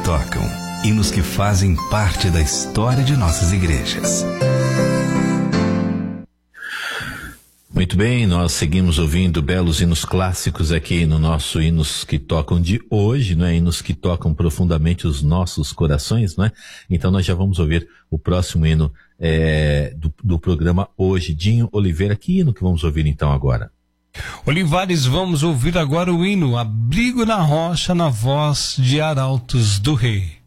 tocam, hinos que fazem parte da história de nossas igrejas. Muito bem, nós seguimos ouvindo belos hinos clássicos aqui no nosso Hinos que Tocam de hoje, não é? Hinos que tocam profundamente os nossos corações, não é? Então nós já vamos ouvir o próximo hino do programa hoje. Dinho Oliveira, que hino que vamos ouvir então agora? Olivares, vamos ouvir agora o hino Abrigo na Rocha, na voz de Arautos do Rei.